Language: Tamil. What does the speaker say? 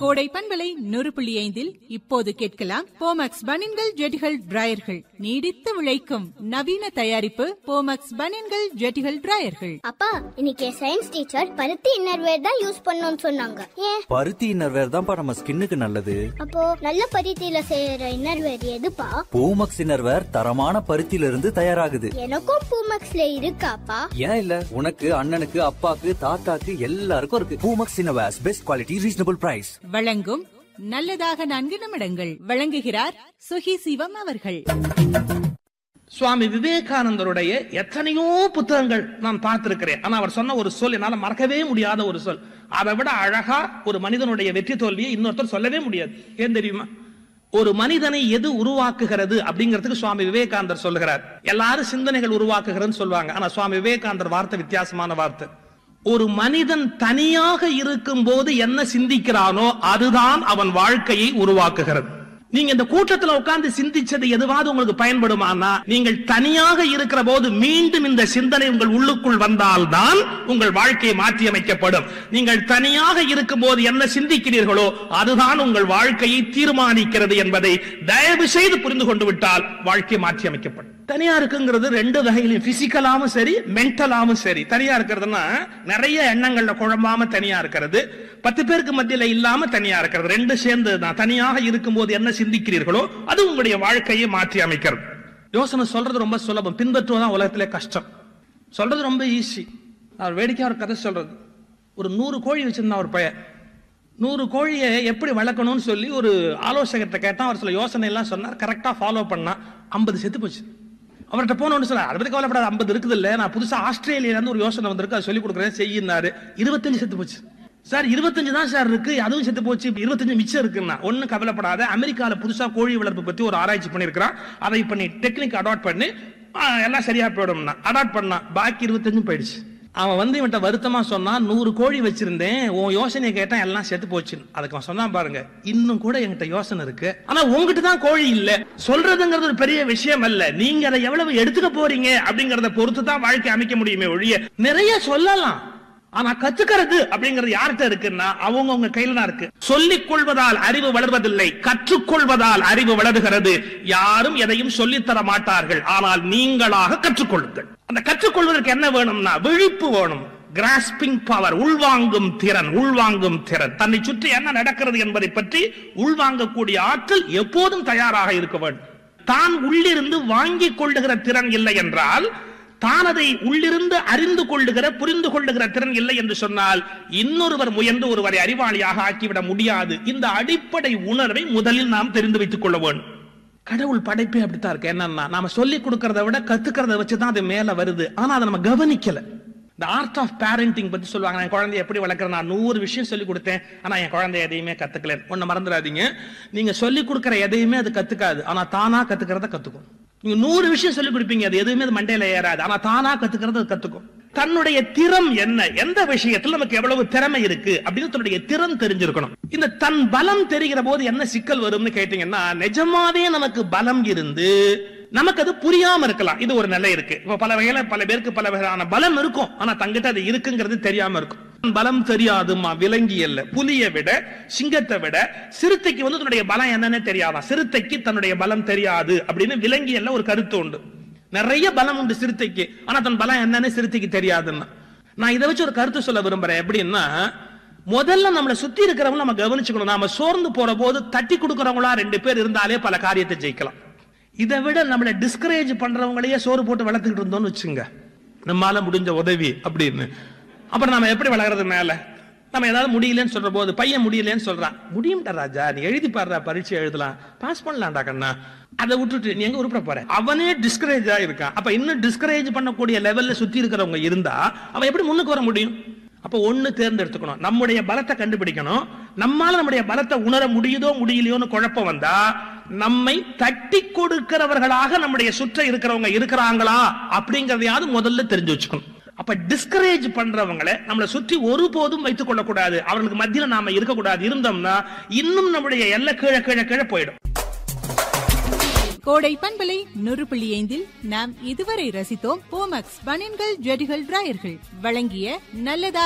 கோடை பண்பலை 100.5 இப்போது கேட்கலாம் போமக்ஸ் பனியன்கள் ஜெட்டிகள் டிராயர்கள். நீடித்து உழைக்கும் நவீன தயாரிப்பு போமக்ஸ் பனியன்கள் ஜெட்டிகள் டிராயர்கள். அப்பா, இன்னைக்கு சயின்ஸ் டீச்சர் பருத்தி இன்னர்வேர் தான் யூஸ் பண்ணணும்னு சொன்னாங்க. ஏன்? பருத்தி இன்னர்வேர் தான்ப்பா நம்ம ஸ்கின்னுக்கு நல்லது. அப்போ நல்ல பருத்தியில செய்யற இன்னர்வேர் எதுப்பா? பூமக்ஸ் இன்னர்வேர் தரமான பருத்தியில இருந்து தயாராகுது. எனக்கும் பூமக்ஸ்ல இருக்காப்பா? ஏன் இல்ல, உனக்கு அண்ணனுக்கு அப்பாக்கு தாத்தாக்கு எல்லாருக்கும் இருக்கு. Poomex innerwear best quality reasonable price. வழங்கும் நல்லதாக 4 நிமிடங்கள். வழங்குகிறார் சுகி சிவம் அவர்கள். சுவாமி விவேகானந்தருடைய எத்தனையோ புத்தகங்கள் நான் பார்த்திருக்கிறேன். ஆனா அவர் சொன்ன ஒரு சொல் என்னால மறக்கவே முடியாத ஒரு சொல். அதை விட அழகா ஒரு மனிதனுடைய வெற்றி தோல்வியை இன்னொருத்தர் சொல்லவே முடியாது. ஏன் தெரியுமா? ஒரு மனிதனை எது உருவாக்குகிறது அப்படிங்கிறதுக்கு சுவாமி விவேகானந்தர் சொல்லுகிறார். எல்லாரும் சிந்தனைகள் உருவாக்குகிறதுன்னு சொல்லுவாங்க. ஆனா சுவாமி விவேகானந்தர் வார்த்தை வித்தியாசமான வார்த்தை. ஒரு மனிதன் தனியாக இருக்கும் போது என்ன சிந்திக்கிறானோ அதுதான் அவன் வாழ்க்கையை உருவாக்குகிறது. நீங்க இந்த கூட்டத்தில் உட்கார்ந்து சிந்திச்சது எதுவாவது உங்களுக்கு பயன்படுமானா, நீங்கள் தனியாக இருக்கிற போது மீண்டும் இந்த சிந்தனை உங்கள் உள்ளுக்குள் வந்தால்தான் உங்கள் வாழ்க்கையை மாற்றி அமைக்கப்படும். நீங்கள் தனியாக இருக்கும் போது என்ன சிந்திக்கிறீர்களோ அதுதான் உங்கள் வாழ்க்கையை தீர்மானிக்கிறது என்பதை தயவு செய்து புரிந்து கொண்டு விட்டால் வாழ்க்கை மாற்றி அமைக்கப்படும். தனியா இருக்குங்கிறது ரெண்டு வகையிலும், பிசிக்கலாவும் சரி மென்டலாவும் சரி. தனியா இருக்கிறதுனா நிறைய எண்ணங்கள்ல குழம்பாம தனியா இருக்கிறது, 10 பேருக்கு மத்தியில இல்லாம தனியா இருக்கிறது. ரெண்டு சேர்ந்து தான். தனியாக இருக்கும் போது என்ன சிந்திக்கிறீர்களோ அது உங்களுடைய வாழ்க்கையை மாற்றி அமைக்கிறது. யோசனை சொல்றது ரொம்ப சுலபம், பின்பற்றுவதான் உலகத்திலே கஷ்டம். சொல்றது ரொம்ப ஈஸி. அவர் வேடிக்கையா ஒரு கதை சொல்றது. ஒரு 100 கோழி வச்சிருந்தா ஒரு பையன். 100 கோழியை எப்படி வளர்க்கணும்னு சொல்லி ஒரு ஆலோசகர்கிட்ட கேட்டா அவர் சில யோசனை எல்லாம் சொன்னார். கரெக்டா ஃபாலோ பண்ணா 50 செத்து போச்சு. அவர்கிட்ட போனோன்னு சொன்னார், அதை பத்தி கவலைப்படாத, 50 இருக்குது இல்ல, நான் புதுசா ஆஸ்திரேலியால இருந்து ஒரு யோசனை வந்திருக்கு, அதை சொல்லி கொடுக்குறேன் செய்யினாரு. 25 செத்து போச்சு. சார் 25 தான் சார் இருக்கு, அதுவும் செத்து போச்சு, 25 மிச்சம் இருக்குன்னா. ஒன்னும் கவலைப்படாத, அமெரிக்கால புதுசா கோழி வளர்ப்பு பத்தி ஒரு ஆராய்ச்சி பண்ணிருக்கான், அதை பண்ணி டெக்னிக் அடாப்ட் பண்ணி எல்லாம் சரியா போயிடும்னா அடாப்ட் பண்ணா. பாக்கி 25 போயிடுச்சு. அவன் வந்து இவன்ட்ட வருத்தமா சொன்னான், 100 கோழி வச்சிருந்தேன், உன் யோசனையை கேட்டா எல்லாம் செத்து போச்சு. அதுக்கு அவன் சொன்னான், பாருங்க இன்னும் கூட என்கிட்ட யோசனை இருக்கு, ஆனா உங்ககிட்ட தான் கோழி இல்ல. சொல்றதுங்கிறது ஒரு பெரிய விஷயம் அல்ல, நீங்க அதை எவ்வளவு எடுத்துக்க போறீங்க அப்படிங்கறத பொறுத்து தான் வாழ்க்கை அமைக்க முடியுமே ஒழிய நிறைய சொல்லலாம். ஆனா கத்துக்கிறது அப்படிங்கிறது யார்கிட்ட இருக்குன்னா அவங்க கையில தான் இருக்கு. சொல்லிக் கொள்வதால் அறிவு வளர்வதில்லை, கற்றுக்கொள்வதால் அறிவு வளர்கிறது. யாரும் எதையும் சொல்லித்தர மாட்டார்கள், ஆனால் நீங்களாக கற்றுக்கொள்ளுங்கள். அந்த கற்றுக்கொள்வதற்கு என்ன வேணும்னா விழிப்பு வேணும், கிராஸ்பிங் பவர், உள்வாங்கும் திறன். உள்வாங்கும் திறன், தன்னை சுற்றி என்ன நடக்கிறது என்பதை பற்றி உள்வாங்கக்கூடிய ஆற்றல் எப்போதும் தயாராக இருக்க வேண்டும். தான் உள்ளிருந்து வாங்கிக் கொள்ளுகிற திறன் இல்லை என்றால், தான் அதை உள்ளிருந்து அறிந்து கொள்ளுகிற புரிந்து கொள்ளுகிற திறன் இல்லை என்று சொன்னால் இன்னொருவர் முயன்று ஒருவரை அறிவாளியாக ஆக்கிவிட முடியாது. இந்த அடிப்படை உணர்வை முதலில் நாம் தெரிந்து வைத்துக் கொள்ள வேண்டும். கடவுள் படைப்பே அப்படித்தான் இருக்கு. என்னன்னா நாம சொல்லிக் கொடுக்கறத விட கத்துக்கிறத வச்சுதான் அது மேல வருது. ஆனா அதை நம்ம கவனிக்கல. இந்த ஆர்ட் ஆஃப் பேரண்டிங் பத்தி சொல்லுவாங்க. என் குழந்தைய எப்படி வளர்க்கறேன், நான் 100 விஷயம் சொல்லிக் கொடுத்தேன், ஆனா என் குழந்தை எதையுமே கத்துக்கல. ஒண்ணு மறந்துடாதீங்க, நீங்க சொல்லிக் கொடுக்கிற எதையுமே அது கத்துக்காது, ஆனா தானா கத்துக்கிறத கத்துக்கும். நீங்க 100 விஷயம் சொல்லிக் கொடுப்பீங்க, அது எதுவுமே அது மண்டையில ஏறாது, ஆனா தானா கத்துக்கிறது கத்துக்கும். தன்னுடைய திறம் என்ன, எந்த விஷயத்துல நமக்கு எவ்வளவு திறமை இருக்கு அப்படின்னு தன்னுடைய திறன் தெரிஞ்சிருக்கணும். இந்த தன் பலம் தெரிகிற போது என்ன சிக்கல் வரும்னு கேட்டீங்கன்னா, நிஜமாவே நமக்கு பலம் இருந்து நமக்கு அது புரியாம இருக்கலாம். இது ஒரு நிலை இருக்கு. இப்ப பல வகையில பல பேருக்கு பல வகையான பலம் இருக்கும், ஆனா தங்கிட்ட அது இருக்குங்கிறது தெரியாம இருக்கும். பலம் தெரியாதுமா விலங்கி அல்ல, புலியை விட சிங்கத்தை விட சிறுத்தைக்கு வந்து தன்னுடைய பலம் என்னன்னு தெரியாதான். சிறுத்தைக்கு தன்னுடைய பலம் தெரியாது அப்படின்னு விலங்கி அல்ல ஒரு கருத்து உண்டு. நிறைய பலம் உண்டு சிறுத்தைக்கு, ஆனா தன் பலம் என்னன்னு சிறுத்தைக்கு தெரியாதுன்னா. நான் இதை வச்சு ஒரு கருத்து சொல்ல விரும்புறேன். எப்படின்னா, முதல்ல நம்மளை சுத்தி இருக்கிறவங்க நம்ம கவனிச்சுக்கணும். நாம சோர்ந்து போற போது தட்டி கொடுக்கறவங்களா 2 பேர் இருந்தாலே பல காரியத்தை ஜெயிக்கலாம். இதை விட நம்மளை டிஸ்கரேஜ் பண்றவங்களையே சோறு போட்டு வளர்த்துக்கிட்டு இருந்தோம்னு வச்சுங்க, நம்மால முடிஞ்ச உதவி அப்படின்னு. அப்புறம் நம்ம எப்படி வளர்றது? மேல நம்ம ஏதாவது முடியலன்னு சொல்ற போது, பையன் முடியலன்னு சொல்றான், முடியும்டா ராஜா, நீ எழுதி பாடுறா, பரீட்சை எழுதலாம், பாஸ் பண்ணலாம்டா கண்ணா, அதை விட்டுட்டு நீ எங்க உருப்பட போற? அவனே டிஸ்கரேஜ் ஆயிருக்கான். அப்ப இன்னும் டிஸ்கரேஜ் பண்ணக்கூடிய லெவல்ல சுத்தி இருக்கிறவங்க இருந்தா அவன் எப்படி முன்னுக்கு வர முடியும்? அப்ப ஒண்ணு தேர்ந்தெடுத்துக்கணும், நம்முடைய பலத்தை கண்டுபிடிக்கணும். நம்மால நம்முடைய பலத்தை உணர முடியுதோ முடியலையோன்னு குழப்பம் வந்தா நம்மை தட்டி கொடுக்கிறவர்களாக நம்முடைய சுற்ற இருக்கிறவங்க இருக்கிறாங்களா அப்படிங்கறதையாவது முதல்ல தெரிஞ்சு வச்சுக்கணும். அப்ப டிஸ்கரேஜ் பண்றவங்களை நம்மளை சுற்றி ஒருபோதும் வைத்துக் கொள்ளக்கூடாது. அவர்களுக்கு மத்தியில நாம இருக்கக்கூடாது. இருந்தோம்னா இன்னும் நம்முடைய எல்லை கீழே கீழே கீழே போயிடும். கோடை பண்பலை 100.5 நாம் இதுவரை ரசித்தோம் போமக்ஸ் பனியன்கள் ஜெட்டிகள் டிராயர்கள் வழங்கிய நல்லதா